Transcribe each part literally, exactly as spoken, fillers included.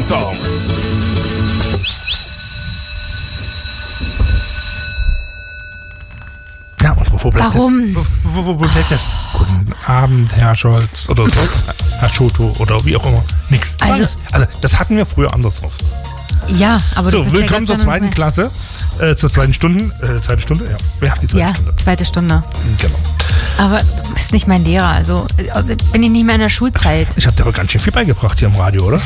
Song. Ja, und wovor bleibt Warum? das? Wo, wo, wo bleibt das? Guten Abend, Herr Scholz oder so, Herr Schoto oder wie auch immer. Nix. Also, also das hatten wir früher anders drauf. Ja, aber So, du bist willkommen ja zur zweiten Klasse, äh, zur zweiten Stunde, äh, zweite Stunde, ja. Wer hat die zweite Ja, Stunde? zweite Stunde. Genau. Aber du bist nicht mein Lehrer, also, also bin ich nicht mehr in der Schulzeit. Ich habe dir aber ganz schön viel beigebracht hier im Radio, oder?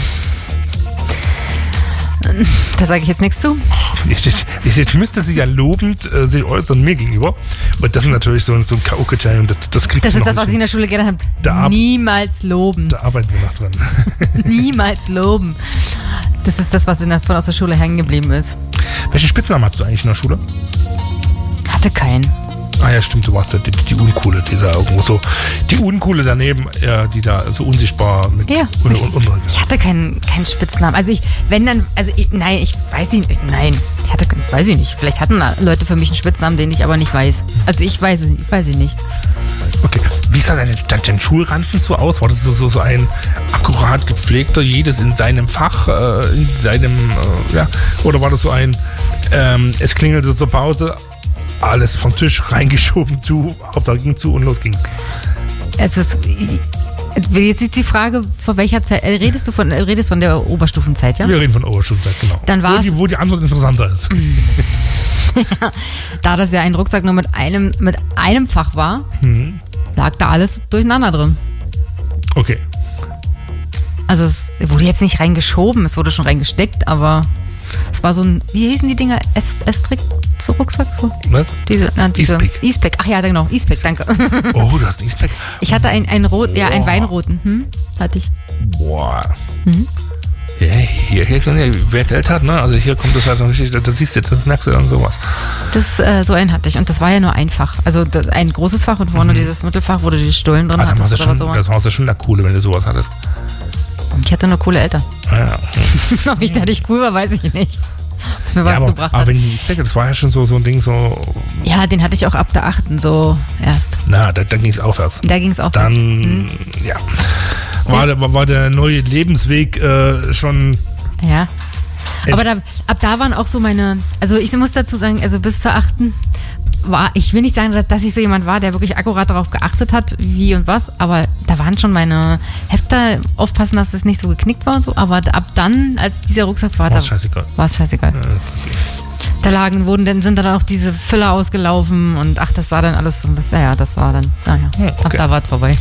Da sage ich jetzt nichts zu. Ich, ich, ich, ich müsste sie ja lobend äh, sich äußern mir gegenüber. Und das ist natürlich so, so ein K O-Kriterium, das, das kriegst Das du ist noch das, was nicht ich in der Schule gelernt Da habe. ab- Niemals loben. Da arbeiten wir noch dran. Niemals loben. Das ist das, was in der, von aus der Schule hängen geblieben ist. Welchen Spitznamen hast du eigentlich in der Schule? Hatte keinen. Ah ja, stimmt, du warst ja die, die Uncoole, die da irgendwo so, die Uncoole daneben, ja, die da so unsichtbar mit Ja, un, richtig. un, un, Ich hatte keinen, keinen Spitznamen. Also ich, wenn dann, also ich, nein, ich weiß ihn, nein, ich hatte, weiß ich nicht. Vielleicht hatten Leute für mich einen Spitznamen, den ich aber nicht weiß. Also ich weiß es, ich weiß ihn nicht. Okay, wie sah dein, dein, dein Schulranzen so aus? War das so, so, so ein akkurat gepflegter, jedes in seinem Fach, äh, in seinem, äh, ja, oder war das so ein, ähm, es klingelte zur Pause, alles vom Tisch reingeschoben, zu, Hauptsache ging zu und los ging's. Also es, jetzt ist die Frage, vor welcher Zeit, äh, redest du von, äh, redest von der Oberstufenzeit, ja? Wir reden von Oberschulzeit, genau. Dann wo, war's- die, wo die Antwort interessanter ist. Da das ja ein Rucksack nur mit einem, mit einem Fach war, Mhm. lag da alles durcheinander drin. Okay. Also es wurde jetzt nicht reingeschoben, es wurde schon reingesteckt, aber es war so ein, wie hießen die Dinger? Es- Estrick zu Rucksack? So? Was? Diese, na, diese E-Spec. E-Spec. Ach ja, genau, E-Spec, danke. Oh, du hast einen E-Spec. Ich hatte einen, einen rot, ja, einen Boah. weinroten, hm? Hatte ich. Boah. Ja, hier, hier kann ja, wer Geld hat, ne? Also hier kommt das halt noch nicht, da siehst du, das merkst du dann sowas. Das, äh, so einen hatte ich. Und das war ja nur ein Fach. Also das, ein großes Fach und vorne dieses Mittelfach, wo du die Stullen drin Ah, dann war's hattest ja oder schon, was das auch war's ja schon der Coole, wenn du sowas hattest. immer. Ich hatte nur coole Eltern. Ah, ja. Ob ich dadurch cool war, weiß ich nicht. Ob es mir Ja, was aber, gebracht aber hat. wenn die E-Spec, das war ja schon so, so ein Ding, so, Ja, den hatte ich auch ab der achten so erst. na, da, da ging es aufwärts. Da ging es auch. Dann, ja, war, der- war, war der neue Lebensweg äh, schon, Ja. Aber da, ab da waren auch so meine, also ich muss dazu sagen, also bis zur achten war, ich will nicht sagen, dass, dass ich so jemand war, der wirklich akkurat darauf geachtet hat, wie und was, aber da waren schon meine Hefter, aufpassen, dass es nicht so geknickt war und so, aber ab dann, als dieser Rucksack war, da war's scheißegal. war es scheißegal. Ja, Da lagen, wurden, dann sind dann auch diese Füller ausgelaufen und ach, das war dann alles so ein bisschen, ja, das war dann, naja, Hm, ab okay. da war es vorbei.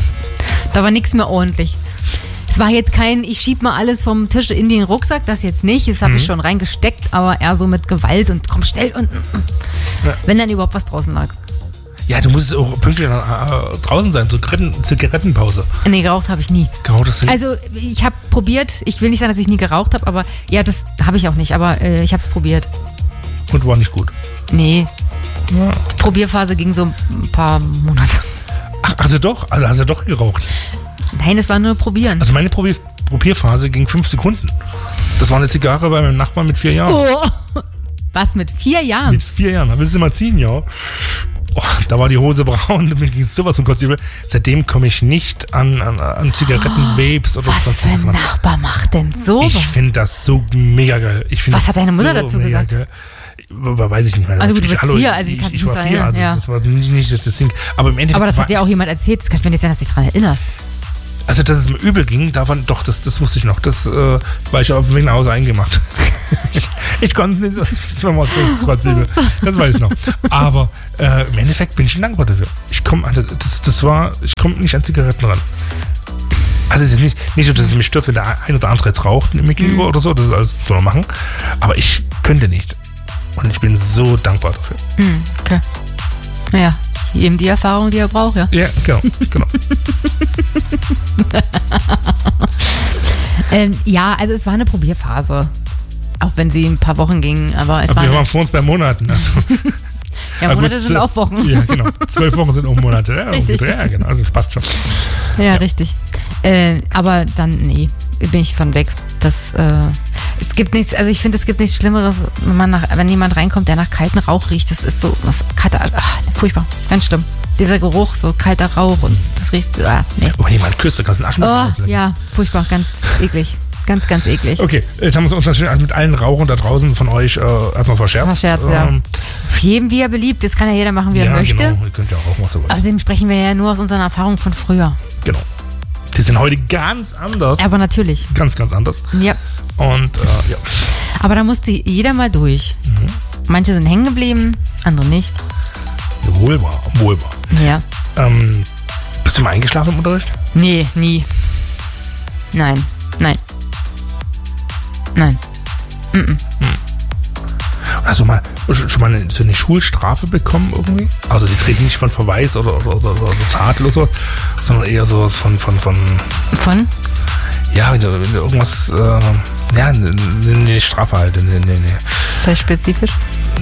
Da war nichts mehr ordentlich. Es war jetzt kein, ich schieb mal alles vom Tisch in den Rucksack, das jetzt nicht, das habe ich schon reingesteckt, aber eher so mit Gewalt und komm schnell und Ja. wenn dann überhaupt was draußen lag. ja, du musst auch pünktlich äh, draußen sein, Zigaretten, Zigarettenpause. Nee, geraucht habe ich nie. Geraucht hast du nicht? Also ich habe probiert, ich will nicht sagen, dass ich nie geraucht habe, aber ja, das habe ich auch nicht, aber äh, ich habe es probiert. Und war nicht gut. Nee, Ja. die Probierphase ging so ein paar Monate. Ach, also doch, also hast du doch geraucht. Nein, es war nur probieren. Also meine Probier Probierphase ging fünf Sekunden. Das war eine Zigarre bei meinem Nachbarn mit vier Jahren. Oh. Was, mit vier Jahren? Mit vier Jahren, da willst du mal ziehen, ja. Oh, da war die Hose braun, mir ging es sowas von kotzübel. Seitdem komme ich nicht an, an, an Zigaretten-Vapes oder Was sonst für ein ran. Nachbar macht denn sowas? Ich finde das so mega geil. Ich find Was das hat deine Mutter so dazu mega gesagt? Geil. Weiß ich nicht mehr. Also gut, du Natürlich, bist hallo, vier, also wie ich, kannst du ich nicht war sagen, vier, also ja. das war nicht, nicht das Ding. Aber im Endeffekt Aber das war hat dir auch es- jemand erzählt. Das kannst du mir nicht sagen, dass du dich daran erinnerst. Also, dass es mir übel ging, davon, doch, das, das wusste ich noch. Das äh, war ich auf dem Weg nach Hause eingemacht. ich, ich konnte nicht, das war mal so kotzübel. Das weiß ich noch. Aber äh, im Endeffekt bin ich schon dankbar dafür. Ich komme, das, das war, ich komme nicht an Zigaretten ran. Also es ist nicht, nicht so, dass es mich stört, wenn der ein oder andere jetzt raucht mir gegenüber oder so, das ist alles soll man machen. Aber ich könnte nicht. Und ich bin so dankbar dafür. Hm, okay. Naja, eben die Erfahrung, die er braucht, ja. Ja, genau, genau. Ähm, ja, also es war eine Probierphase. Auch wenn sie ein paar Wochen ging, aber es Aber war. wir eine, waren vor uns bei Monaten. Also. ja, Na gut, Monate sind zwölf- auch Wochen. Ja, genau. Zwölf Wochen sind auch Monate. Ja, Richtig. ja genau. Also das passt schon. Ja, richtig. Äh, aber dann, nee, bin ich von weg. Das, äh, es gibt nichts, also ich finde, es gibt nichts Schlimmeres, wenn man nach, wenn jemand reinkommt, der nach kaltem Rauch riecht. Das ist so, was, kalter, ach, furchtbar, ganz schlimm. Dieser Geruch, so kalter Rauch und das riecht, ah, nee. Oh, jemand küsst, da kannst du einen Aschenbecher Oh, auslegen. ja, furchtbar, ganz eklig. Ganz, ganz eklig. Okay, jetzt haben wir uns natürlich mit allen Rauchern da draußen von euch äh, erstmal verscherzt. Verscherzt, ja. Ähm, Jedem, wie er beliebt. Das kann ja jeder machen, wie ja, er möchte. Genau. Ihr könnt ja auch was so wollt. Außerdem sprechen wir ja nur aus unseren Erfahrungen von früher. Genau. Die sind heute ganz anders. Aber natürlich. Ganz, ganz anders. Ja. Und äh, ja. Aber da musste jeder mal durch. Mhm. Manche sind hängen geblieben, andere nicht. Wohl wahr, wohl wahr. Ja. Ähm, bist du mal eingeschlafen im Unterricht? Nee, nie. Nein, nein. Nein. Mm-mm. Hm. Hast du mal schon mal eine, so eine Schulstrafe bekommen irgendwie? Also das redet nicht von Verweis oder, oder, oder, oder Tadel oder so, sondern eher so von... Von? Von? von? Ja, wenn du, wenn du irgendwas... Äh, ja, eine ne, Strafe halt. Nee, nee, nee. Sei spezifisch?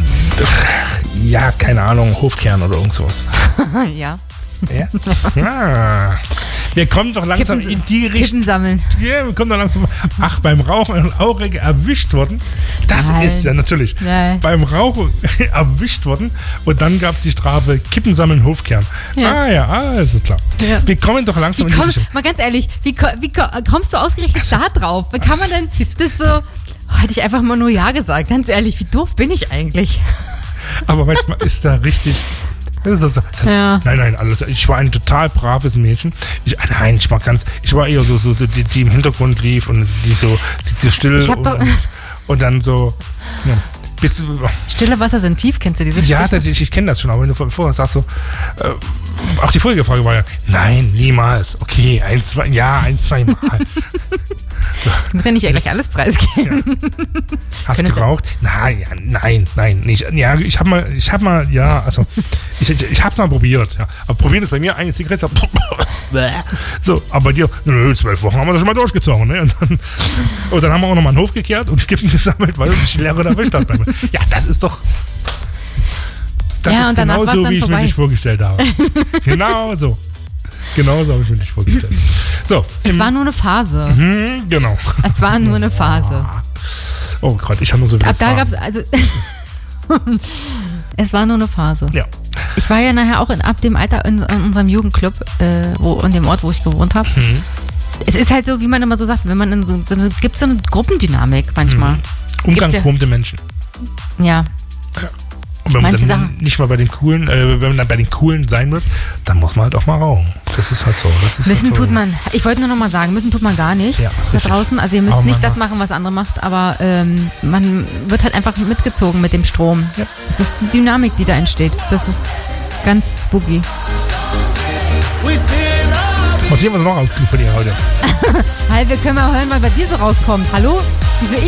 Ja, keine Ahnung, Hofkern oder irgend sowas. Ja. Ja? Ah. Wir kommen doch langsam Kippen, in die Richtung. Kippen sammeln. Ja, wir kommen doch langsam. Ach, beim Rauchen ein Aurige erwischt worden. Das Nein. ist ja natürlich. Nein. Beim Rauchen erwischt worden. Und dann gab es die Strafe Kippen sammeln, Hofkern. Ja. Ah ja, also klar. Ja. Wir kommen doch langsam wie in die komm, Richtung. Mal ganz ehrlich, wie, wie kommst du ausgerechnet also, da drauf? Wie kann man denn das so... Oh, hätte ich einfach mal nur Ja gesagt. Ganz ehrlich, wie doof bin ich eigentlich? Aber manchmal ist da richtig... Das ist, das, ja. Nein, nein, alles. Ich war ein total braves Mädchen. Ich, nein, ich war ganz, ich war eher so, so die, die im Hintergrund lief und die so, die so still und, und, und dann so. Ja, bist du, Stille Wasser sind tief, kennst du dieses Ja, das, ich, ich kenne das schon, aber wenn du vorher sagst so, äh, auch die vorige Frage war ja, nein, niemals. Okay, ein, zwei, ja, ein, zwei Mal. So. Du musst ja nicht gleich alles preisgeben. Ja. Hast du geraucht? Nein, ja, nein, nein, nicht. Ja, ich habe mal, ich habe mal, ja, also, ich, ich, ich habe es mal probiert. Ja. Aber probieren ist bei mir eine Zigarette. So, aber bei dir, nö, zwölf Wochen haben wir das schon mal durchgezogen. Ne? Und, dann, und dann haben wir auch nochmal einen Hof gekehrt und Kippen gesammelt, weil uns die Lehrerin erwischt hat. Ja, das ist doch. Das ja, ist genau so, wie ich vorbei. mir dich vorgestellt habe. Genau so. Genau so habe ich mir dich vorgestellt. So, es war nur eine Phase. Mhm, genau. Es war nur eine Phase. Oh Gott, ich habe nur so viele Ab da Fragen. gab's also. Es war nur eine Phase. Ja. Ich war ja nachher auch in, ab dem Alter in, in unserem Jugendclub, äh, wo, in dem Ort, wo ich gewohnt habe. Mhm. Es ist halt so, wie man immer so sagt, wenn man in so, so eine, gibt so eine Gruppendynamik manchmal. Mhm. Umgangsform der Menschen. Ja. Ja. Und wenn man Manche dann Sachen. nicht mal bei den Coolen, äh, wenn man dann bei den Coolen sein muss, dann muss man halt auch mal rauchen. Das ist halt so. Das ist müssen halt so. tut man, ich wollte nur noch mal sagen, müssen tut man gar nichts ja, da draußen. Also ihr müsst aber nicht das macht's. machen, was andere macht, aber ähm, man wird halt einfach mitgezogen mit dem Strom. Ja. Das ist die Dynamik, die da entsteht. Das ist ganz spooky. Was sehen wir noch rauskriegen von dir heute? Halt, wir können mal hören, was bei dir so rauskommt. Hallo? Wieso ich?